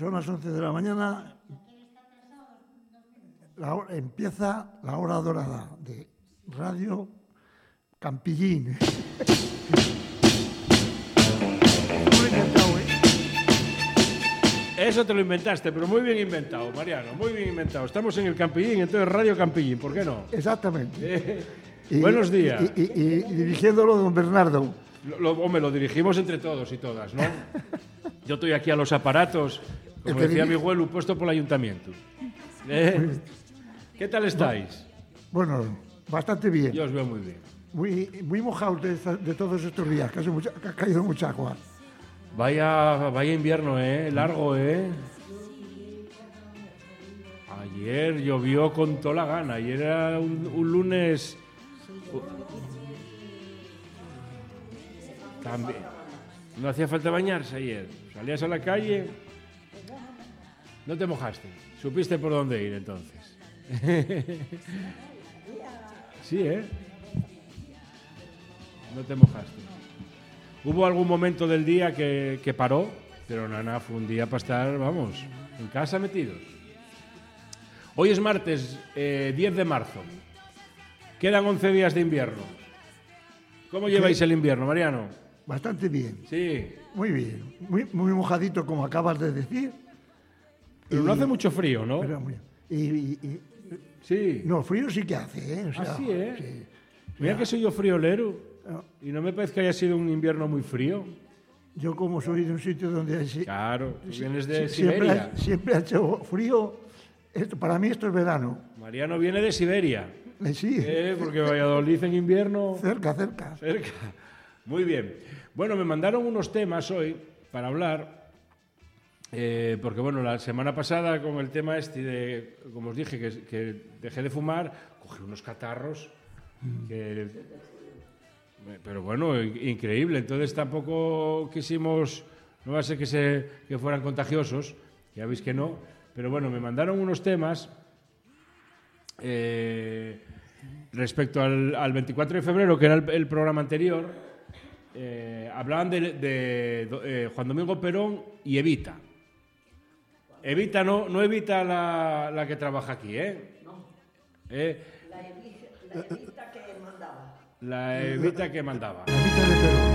son las 11 de la mañana. Empieza la hora dorada de Radio Campillín. Eso te lo inventaste, pero muy bien inventado, Mariano, muy bien inventado. Estamos en el Campillín, entonces Radio Campillín, ¿por qué no? Exactamente. Buenos días. Y dirigiéndolo don Bernardo. Hombre, lo dirigimos entre todos y todas, ¿no? Yo estoy aquí a los aparatos, como decía mi abuelo, puesto por el ayuntamiento. ¿Qué tal estáis? Bueno, bastante bien. Yo os veo muy bien. Muy mojados de todos estos días, que ha caído mucha agua. Vaya invierno, largo, Ayer llovió con toda la gana. Ayer era un lunes. También. No hacía falta bañarse ayer. Salías a la calle. No te mojaste. Supiste por dónde ir entonces. Sí, No te mojaste. Hubo algún momento del día que paró, pero nada, fue un día para estar, vamos, en casa metidos. Hoy es martes 10 de marzo. Quedan 11 días de invierno. ¿Cómo lleváis el invierno, Mariano? Bastante bien. Sí. Muy bien. Muy mojadito, como acabas de decir. Pero no hace mucho frío, ¿no? Sí. No, frío sí que hace, O sea, sí. Sí. Mira que soy yo friolero. Y no me parece que haya sido un invierno muy frío. Yo, como soy de un sitio donde... Claro, tú vienes de Siberia. Siempre ha hecho frío. Para mí esto es verano. Mariano viene de Siberia. Sí. Porque Valladolid en invierno... Cerca. Muy bien. Bueno, me mandaron unos temas hoy para hablar, porque bueno, la semana pasada con el tema de, como os dije, que dejé de fumar, cogí unos catarros pero bueno, increíble. Entonces tampoco quisimos, no va a ser que fueran contagiosos, ya veis que no, pero bueno, me mandaron unos temas respecto al 24 de febrero, que era el programa anterior. Hablaban de Juan Domingo Perón y Evita. Evita no Evita la que trabaja aquí, No. La Evita que mandaba. La Evita de Perón.